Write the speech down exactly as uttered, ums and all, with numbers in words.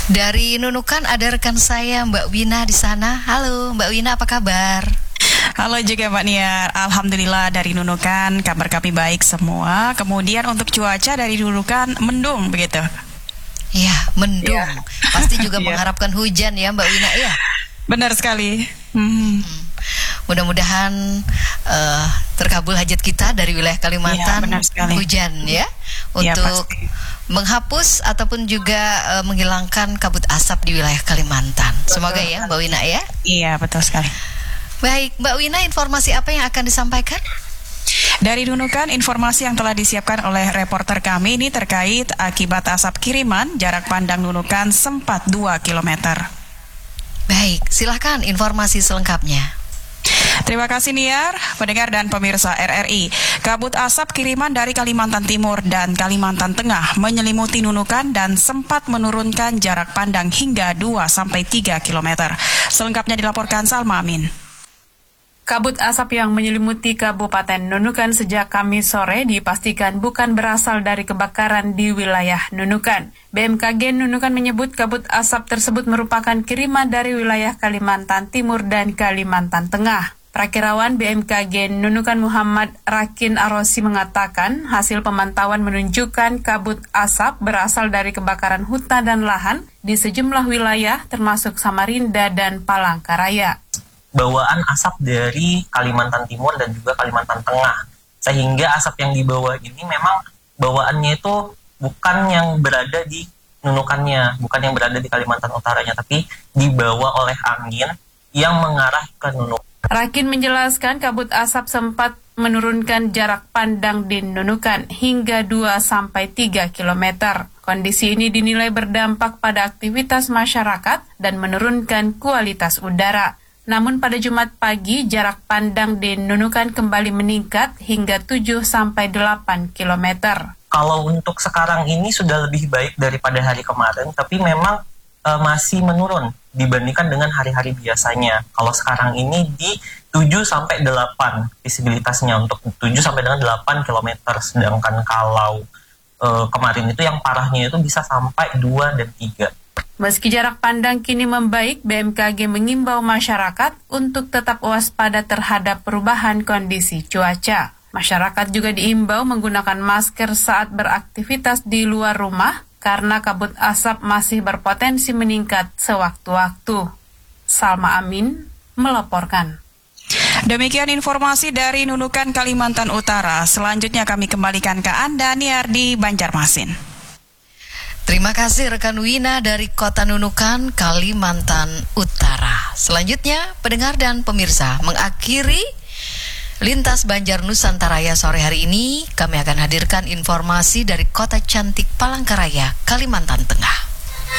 Dari Nunukan ada rekan saya Mbak Wina di sana. Halo Mbak Wina, apa kabar? Halo juga Mbak Niar, Alhamdulillah dari Nunukan kabar kami baik semua. Kemudian untuk cuaca dari Nunukan mendung begitu. Ya, mendung. Ya. Pasti juga Ya. mengharapkan hujan ya Mbak Wina ya. Benar sekali. Hmm. Hmm. Mudah-mudahan uh, terkabul hajat kita dari wilayah Kalimantan. Ya, benar sekali. Hujan ya, Ya, untuk pasti. menghapus ataupun juga uh, menghilangkan kabut asap di wilayah Kalimantan. Semoga ya Mbak Wina ya. Iya, betul sekali. Baik Mbak Wina, informasi apa yang akan disampaikan? Dari Nunukan, informasi yang telah disiapkan oleh reporter kami ini terkait akibat asap kiriman, jarak pandang Nunukan sempat dua kilometer. Baik, silahkan informasi selengkapnya. Terima kasih Niar, pendengar dan pemirsa R R I. Kabut asap kiriman dari Kalimantan Timur dan Kalimantan Tengah menyelimuti Nunukan dan sempat menurunkan jarak pandang hingga dua sampai tiga kilometer. Selengkapnya dilaporkan Salma Amin. Kabut asap yang menyelimuti Kabupaten Nunukan sejak Kamis sore dipastikan bukan berasal dari kebakaran di wilayah Nunukan. B M K G Nunukan menyebut kabut asap tersebut merupakan kiriman dari wilayah Kalimantan Timur dan Kalimantan Tengah. Prakirawan B M K G Nunukan Muhammad Rakin Arosi mengatakan hasil pemantauan menunjukkan kabut asap berasal dari kebakaran hutan dan lahan di sejumlah wilayah termasuk Samarinda dan Palangkaraya. Bawaan asap dari Kalimantan Timur dan juga Kalimantan Tengah. Sehingga asap yang dibawa ini memang bawaannya itu bukan yang berada di Nunukannya, bukan yang berada di Kalimantan Utaranya, tapi dibawa oleh angin yang mengarah ke Nunukan. Rakin menjelaskan kabut asap sempat menurunkan jarak pandang di Nunukan hingga dua sampai tiga kilometer. Kondisi ini dinilai berdampak pada aktivitas masyarakat dan menurunkan kualitas udara. Namun pada Jumat pagi, jarak pandang di Nunukan kembali meningkat hingga tujuh sampai delapan kilometer. Kalau untuk sekarang ini sudah lebih baik daripada hari kemarin, tapi memang e, masih menurun dibandingkan dengan hari-hari biasanya. Kalau sekarang ini di tujuh sampai delapan visibilitasnya untuk tujuh sampai dengan delapan kilometer, sedangkan kalau e, kemarin itu yang parahnya itu bisa sampai dua dan tiga. Meski jarak pandang kini membaik, B M K G mengimbau masyarakat untuk tetap waspada terhadap perubahan kondisi cuaca. Masyarakat juga diimbau menggunakan masker saat beraktivitas di luar rumah karena kabut asap masih berpotensi meningkat sewaktu-waktu. Salma Amin melaporkan. Demikian informasi dari Nunukan, Kalimantan Utara. Selanjutnya kami kembalikan ke Anda, Niar, di Banjarmasin. Terima kasih rekan Wina dari Kota Nunukan, Kalimantan Utara. Selanjutnya, pendengar dan pemirsa, mengakhiri Lintas Banjar Nusantaraya sore hari ini, kami akan hadirkan informasi dari Kota Cantik Palangkaraya, Kalimantan Tengah.